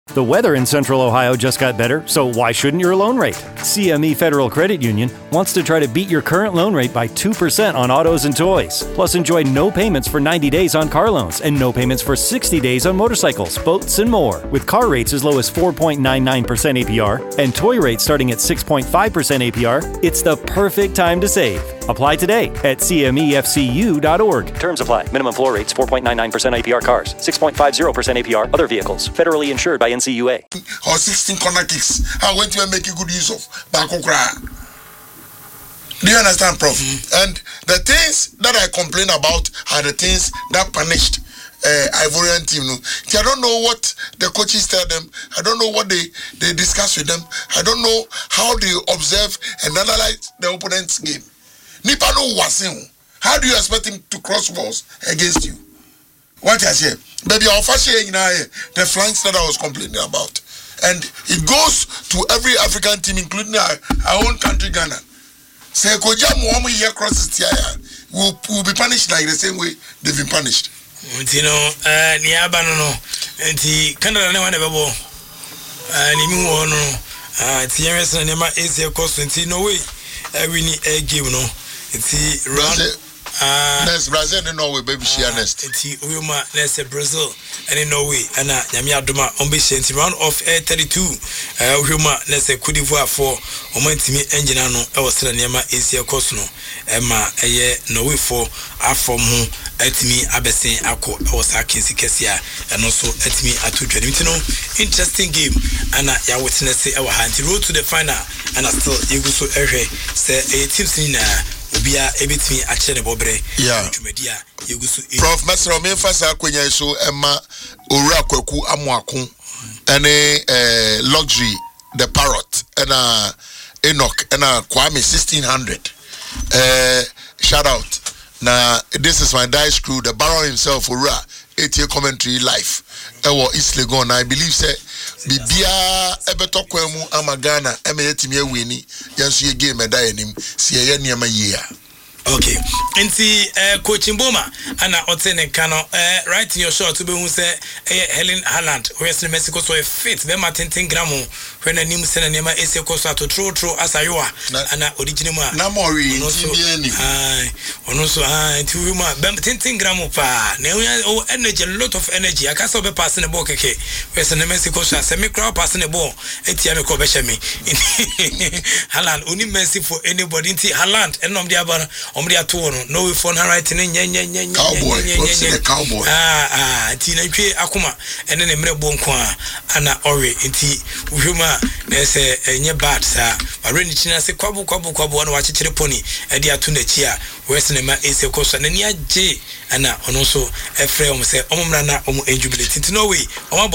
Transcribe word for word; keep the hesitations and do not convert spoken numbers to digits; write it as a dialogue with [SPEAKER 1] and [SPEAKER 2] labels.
[SPEAKER 1] The weather in Central Ohio just got better, so why shouldn't your loan rate? C M E Federal Credit Union wants to try to beat your current loan rate by two percent on autos and toys. Plus, enjoy no payments for ninety days on car loans and no payments for sixty days on motorcycles, boats, and more. With car rates as low as four point nine nine percent A P R and toy rates starting at six point five percent A P R, it's the perfect time to save. Apply today at C M E F C U dot org. Terms apply. Minimum floor rates four point nine nine percent A P R cars, six point five zero percent A P R other vehicles. Federally insured by N C U A.
[SPEAKER 2] Or sixteen corner kicks. I went to make a good use of Bakokra. Do you understand, Prof? Mm-hmm. And the things that I complain about are the things that punished uh, Ivorian team. I don't know what the coaches tell them. I don't know what they, they discuss with them. I don't know how they observe and analyze the opponent's game. Nipa no wasin. How do you expect him to cross balls against you? What I say, baby, I'll first share the flanks that I was complaining about, and it goes to every African team, including our, our own country, Ghana. Say, Koja Muamu here crosses Tiaya will will be punished like the same way they've been punished.
[SPEAKER 3] You know, uh, Niabano, and the Canada never never bought. And you know, uh, Tiaras and Nema is your cost, and no way, we need a give no. It's round.
[SPEAKER 2] Uh, Next Brazil and Norway, baby, she honest.
[SPEAKER 3] It's Wilma, let's say Brazil, and in Norway, and Yamia Duma, ambition, round of air thirty-two. Uh, Wilma, let's say Cote d'Ivoire for Omentimi Enginano, I was telling Yama Asia Cosno, Emma, a year, Norway for Afrom, Etimi, Abesin, Ako, I was Akinsi Kessia, and also Etimi Atu Twenty. Interesting game, and I witness our hand road to the final, and I still Yuguso Ere, say a team in Bia ebitimi ache ne bobre
[SPEAKER 2] yeah
[SPEAKER 3] tumedia yegusu
[SPEAKER 2] Prof Mesro me fasa akwanya so ema owura kwaku amoako ene eh luxury the parrot ena Enoch ena Kwame sixteen hundred eh shout out na this is my dice crew the Baron himself owura eight-year commentary live ewo East Legon. I believe say bibia ebeto kwemu amagana emeyetimi aweni yanso ye game eda enim si ye niam ye.
[SPEAKER 3] Okay, and see, uh, coaching Boma, and I obtain cano, uh, right in your short to be who say, Helen Haaland, Western Mexico, so a fit, Bema Tintin Gramo, when a new Senema is a costa to true, true, as I were, and original.
[SPEAKER 2] No more,
[SPEAKER 3] and also, I to you, Bem Tintin Gramo, pa, no energy, a lot of energy. I can't stop a passing a book, okay, Western Mexico, semi crowd passing a ball, Etiamico Beshami. Haaland, only mercy for anybody, Haaland, and on the other. Omria tuono no we phone writing nya nya nya nya
[SPEAKER 2] cowboy what's the cowboy
[SPEAKER 3] ah ah ti na twe akoma ene ne mre bonko a ana ore nti uhuma na se enye bad sa bare ni china se kwabu kwabu kwabu na wachechire poni e dia to na chi a west na ma ese koso na ni agye ana ono so efre om se omumra na om enjubilate nti no we